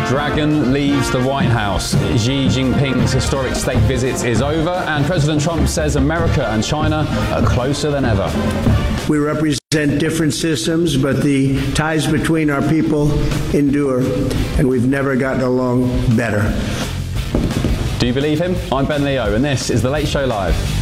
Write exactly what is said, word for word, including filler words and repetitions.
dragon leaves the White House. Xi Jinping's historic state visit is over, and President Trump says America and China are closer than ever. We represent different systems, but the ties between our people endure, and we've never gotten along better. Do you believe him? I'm Ben Leo, and this is The Late Show Live.